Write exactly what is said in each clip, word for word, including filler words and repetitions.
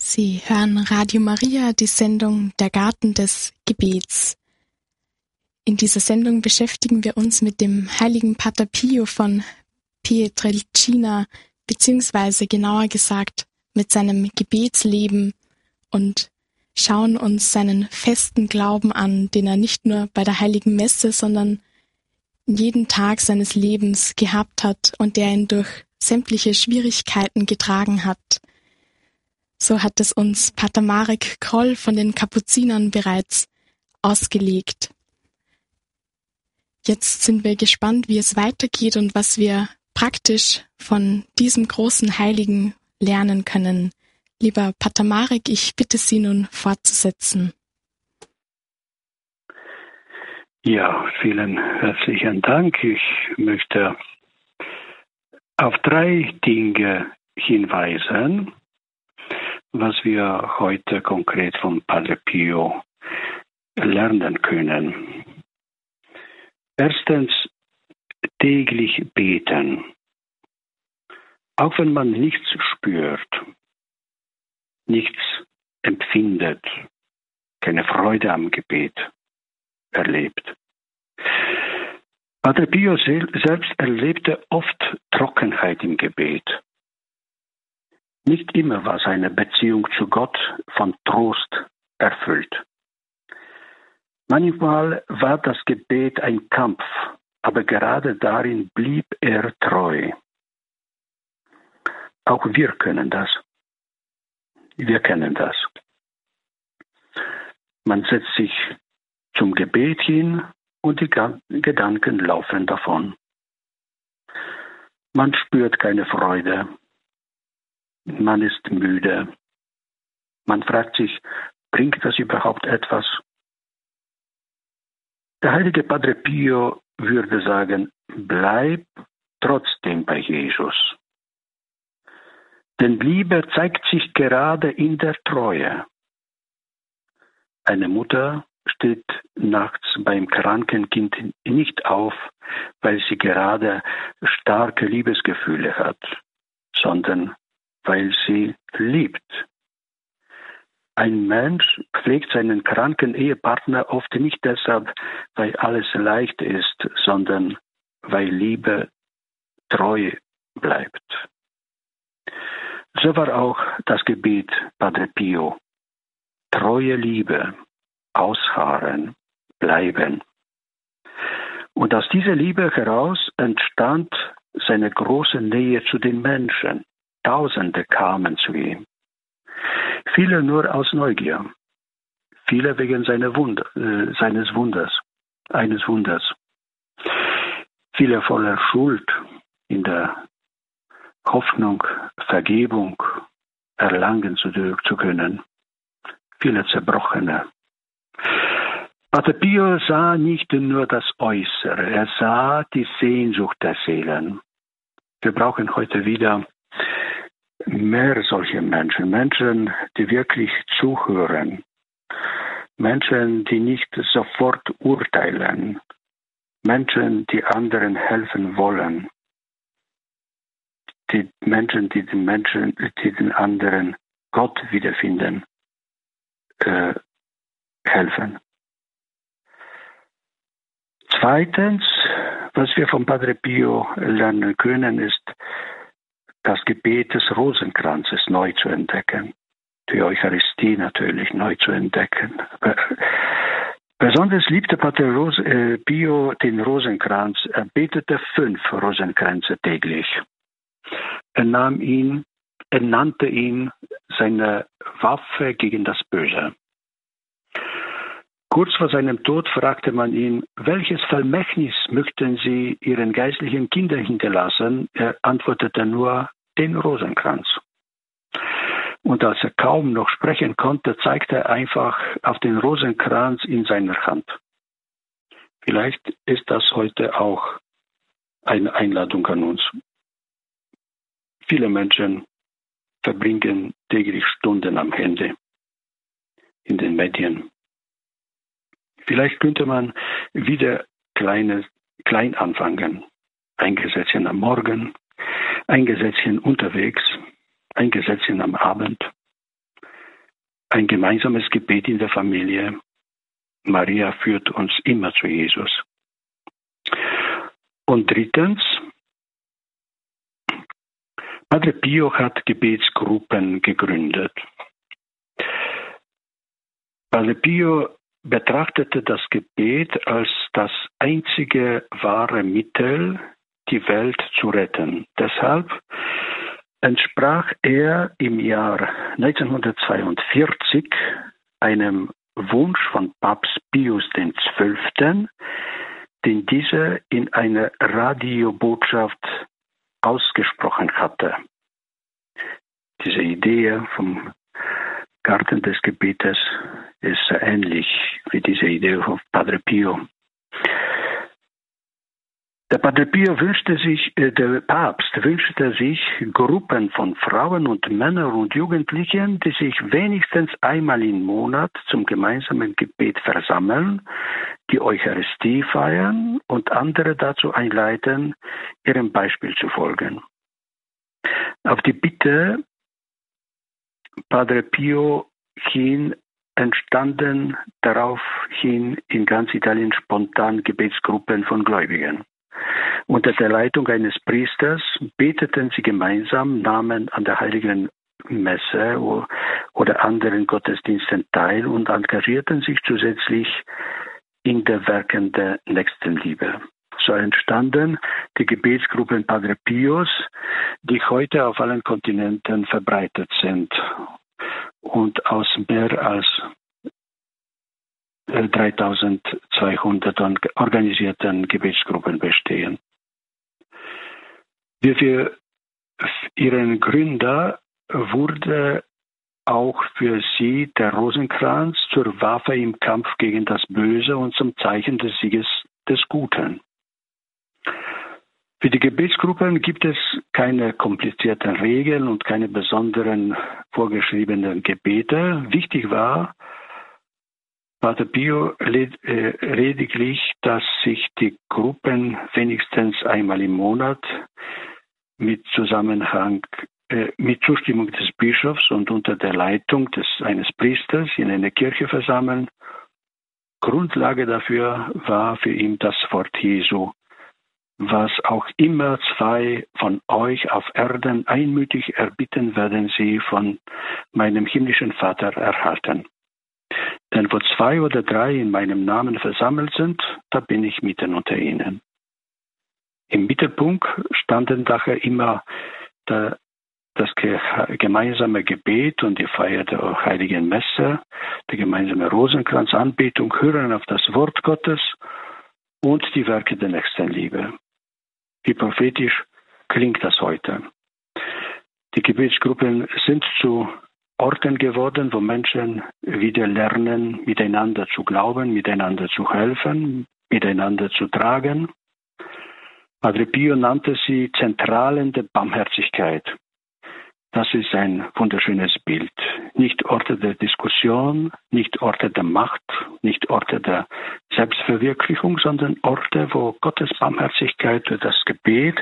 Sie hören Radio Maria, die Sendung Der Garten des Gebets. In dieser Sendung beschäftigen wir uns mit dem heiligen Pater Pio von Pietrelcina, beziehungsweise genauer gesagt mit seinem Gebetsleben und schauen uns seinen festen Glauben an, den er nicht nur bei der Heiligen Messe, sondern jeden Tag seines Lebens gehabt hat und der ihn durch sämtliche Schwierigkeiten getragen hat. So hat es uns Pater Marek Kroll von den Kapuzinern bereits ausgelegt. Jetzt sind wir gespannt, wie es weitergeht und was wir praktisch von diesem großen Heiligen lernen können. Lieber Pater Marek, ich bitte Sie nun fortzusetzen. Ja, vielen herzlichen Dank. Ich möchte auf drei Dinge hinweisen, was wir heute konkret von Padre Pio lernen können. Erstens, täglich beten. Auch wenn man nichts spürt, nichts empfindet, keine Freude am Gebet erlebt. Padre Pio selbst erlebte oft Trockenheit im Gebet. Nicht immer war seine Beziehung zu Gott von Trost erfüllt. Manchmal war das Gebet ein Kampf, aber gerade darin blieb er treu. Auch wir können das. Wir kennen das. Man setzt sich zum Gebet hin und die Gedanken laufen davon. Man spürt keine Freude. Man ist müde. Man fragt sich, bringt das überhaupt etwas? Der heilige Padre Pio würde sagen, bleib trotzdem bei Jesus. Denn Liebe zeigt sich gerade in der Treue. Eine Mutter steht nachts beim kranken Kind nicht auf, weil sie gerade starke Liebesgefühle hat, sondern weil sie liebt. Ein Mensch pflegt seinen kranken Ehepartner oft nicht deshalb, weil alles leicht ist, sondern weil Liebe treu bleibt. So war auch das Gebet Padre Pio. Treue Liebe, ausharren, bleiben. Und aus dieser Liebe heraus entstand seine große Nähe zu den Menschen. Tausende kamen zu ihm. Viele nur aus Neugier. Viele wegen seiner Wunder, äh, seines Wunders, eines Wunders. Viele voller Schuld in der Hoffnung, Vergebung erlangen zu, zu können. Viele Zerbrochene. Pater Pio sah nicht nur das Äußere, er sah die Sehnsucht der Seelen. Wir brauchen heute wieder mehr solche Menschen, Menschen, die wirklich zuhören, Menschen, die nicht sofort urteilen, Menschen, die anderen helfen wollen, die Menschen, die den Menschen, die den anderen Gott wiederfinden, äh, helfen. Zweitens, was wir von Padre Pio lernen können, ist, das Gebet des Rosenkranzes neu zu entdecken. Die Eucharistie natürlich neu zu entdecken. Besonders liebte Pater Ros- äh, Pio den Rosenkranz. Er betete fünf Rosenkränze täglich. Er nahm ihn, er nannte ihn seine Waffe gegen das Böse. Kurz vor seinem Tod fragte man ihn, welches Vermächtnis möchten Sie Ihren geistlichen Kindern hinterlassen? Er antwortete nur, den Rosenkranz. Und als er kaum noch sprechen konnte, zeigte er einfach auf den Rosenkranz in seiner Hand. Vielleicht ist das heute auch eine Einladung an uns. Viele Menschen verbringen täglich Stunden am Handy, in den Medien. Vielleicht könnte man wieder kleine, klein anfangen. Ein Gesetzchen am Morgen, ein Gesetzchen unterwegs, ein Gesetzchen am Abend. ein gemeinsames Gebet in der Familie. Maria führt uns immer zu Jesus. Und drittens, Padre Pio hat Gebetsgruppen gegründet. Padre Pio betrachtete das Gebet als das einzige wahre Mittel, die Welt zu retten. Deshalb entsprach er im Jahr neunzehnhundertzweiundvierzig einem Wunsch von Papst Pius der Zwölfte., den dieser in einer Radiobotschaft ausgesprochen hatte. Diese Idee vom Garten des Gebetes ist sehr ähnlich wie diese Idee von Padre Pio. Der Padre Pio wünschte sich, äh, der Papst wünschte sich Gruppen von Frauen und Männern und Jugendlichen, die sich wenigstens einmal im Monat zum gemeinsamen Gebet versammeln, die Eucharistie feiern und andere dazu einleiten, ihrem Beispiel zu folgen. Auf die Bitte Padre Pio hin entstanden daraufhin in ganz Italien spontan Gebetsgruppen von Gläubigen. Unter der Leitung eines Priesters beteten sie gemeinsam, nahmen an der Heiligen Messe oder anderen Gottesdiensten teil und engagierten sich zusätzlich in der Werken der Nächstenliebe. So entstanden die Gebetsgruppen Padre Pios, die heute auf allen Kontinenten verbreitet sind und aus mehr als dreitausendzweihundert organisierten Gebetsgruppen bestehen. Wie für ihren Gründer wurde auch für sie der Rosenkranz zur Waffe im Kampf gegen das Böse und zum Zeichen des Sieges des Guten. Für die Gebetsgruppen gibt es keine komplizierten Regeln und keine besonderen vorgeschriebenen Gebete. Wichtig war Padre Pio lediglich, dass sich die Gruppen wenigstens einmal im Monat mit Zusammenhang, äh, mit Zustimmung des Bischofs und unter der Leitung des eines Priesters in einer Kirche versammeln. Grundlage dafür war für ihn das Wort Jesu, was auch immer zwei von euch auf Erden einmütig erbitten, werden sie von meinem himmlischen Vater erhalten. Denn wo zwei oder drei in meinem Namen versammelt sind, da bin ich mitten unter ihnen. Im Mittelpunkt standen daher immer der, das gemeinsame Gebet und die Feier der Heiligen Messe, die gemeinsame Rosenkranzanbetung, Hören auf das Wort Gottes und die Werke der Nächstenliebe. Wie prophetisch klingt das heute. Die Gebetsgruppen sind zu Orten geworden, wo Menschen wieder lernen, miteinander zu glauben, miteinander zu helfen, miteinander zu tragen. Padre Pio nannte sie Zentralen der Barmherzigkeit. Das ist ein wunderschönes Bild. Nicht Orte der Diskussion, nicht Orte der Macht, nicht Orte der Selbstverwirklichung, sondern Orte, wo Gottes Barmherzigkeit durch das Gebet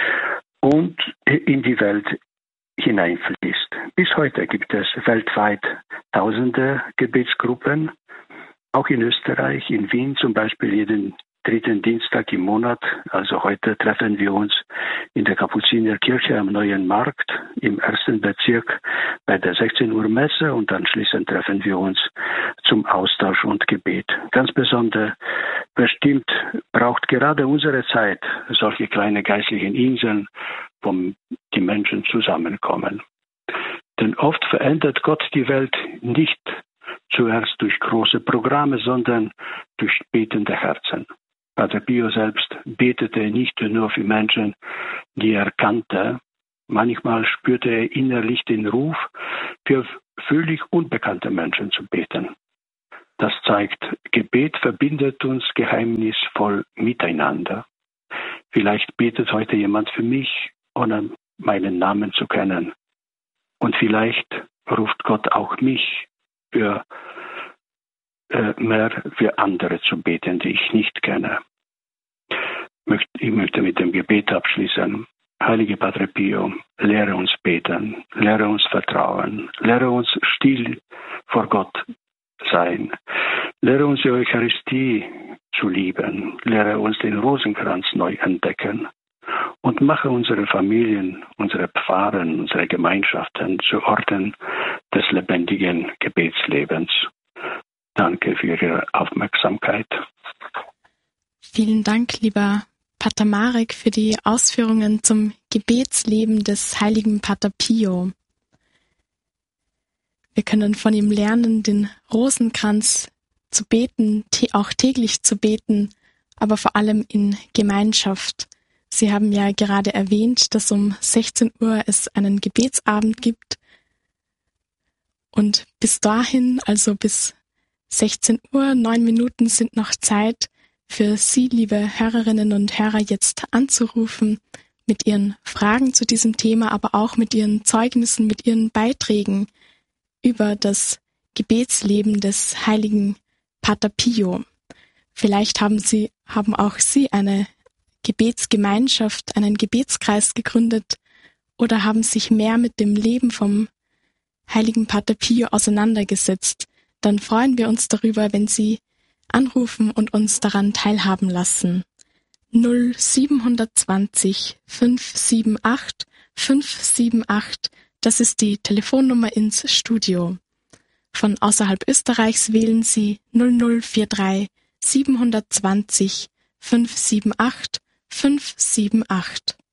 und in die Welt hineinfließt. Bis heute gibt es weltweit tausende Gebetsgruppen, auch in Österreich, in Wien zum Beispiel jeden dritten Dienstag im Monat. Also heute treffen wir uns in der Kapuzinerkirche am Neuen Markt im ersten Bezirk bei der sechzehn Uhr Messe und anschließend treffen wir uns zum Austausch und Gebet. Ganz besonders bestimmt braucht gerade unsere Zeit solche kleine geistlichen Inseln, wo die Menschen zusammenkommen. Denn oft verändert Gott die Welt nicht zuerst durch große Programme, sondern durch betende Herzen. Padre Pio selbst betete nicht nur für Menschen, die er kannte. Manchmal spürte er innerlich den Ruf, für völlig unbekannte Menschen zu beten. Das zeigt, Gebet verbindet uns geheimnisvoll miteinander. Vielleicht betet heute jemand für mich, ohne meinen Namen zu kennen. Und vielleicht ruft Gott auch mich für äh, mehr für andere zu beten, die ich nicht kenne. Ich möchte mit dem Gebet abschließen. Heilige Padre Pio, lehre uns beten, lehre uns vertrauen, lehre uns still vor Gott sein, lehre uns die Eucharistie zu lieben, lehre uns den Rosenkranz neu entdecken und mache unsere Familien, unsere Pfarren, unsere Gemeinschaften zu Orten des lebendigen Gebetslebens. Danke für Ihre Aufmerksamkeit. Vielen Dank, lieber Pater Marek, für die Ausführungen zum Gebetsleben des heiligen Pater Pio. Wir können von ihm lernen, den Rosenkranz zu beten, auch täglich zu beten, aber vor allem in Gemeinschaft. Sie haben ja gerade erwähnt, dass um sechzehn Uhr es einen Gebetsabend gibt. Und bis dahin, also bis sechzehn Uhr, neun Minuten sind noch Zeit für Sie, liebe Hörerinnen und Hörer, jetzt anzurufen mit Ihren Fragen zu diesem Thema, aber auch mit Ihren Zeugnissen, mit Ihren Beiträgen über das Gebetsleben des heiligen Pater Pio. Vielleicht haben Sie, haben auch Sie eine Gebetsgemeinschaft, einen Gebetskreis gegründet oder haben sich mehr mit dem Leben vom heiligen Pater Pio auseinandergesetzt. Dann freuen wir uns darüber, wenn Sie anrufen und uns daran teilhaben lassen. null siebenhundertzwanzig fünfhundertachtundsiebzig fünfhundertachtundsiebzig, das ist die Telefonnummer ins Studio. Von außerhalb Österreichs wählen Sie null null drei vier siebenhundertzwanzig fünfhundertachtundsiebzig fünfhundertachtundsiebzig.